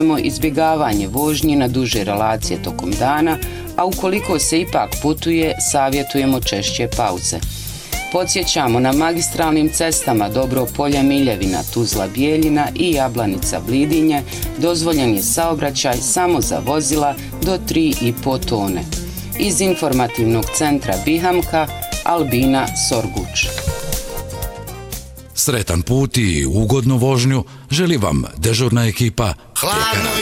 Izbjegavanje vožnje na duže relacije tokom dana, a ukoliko se ipak putuje, savjetujemo češće pauze. Podsjećamo, na magistralnim cestama Dobro Polje Miljevina, Tuzla Bijeljina i Jablanica Blidinje dozvoljen je saobraćaj samo za vozila do 3,5 tone. Iz informativnog centra Bihamka, Albina Sorguč. Sretan put i ugodnu vožnju želi vam dežurna ekipa.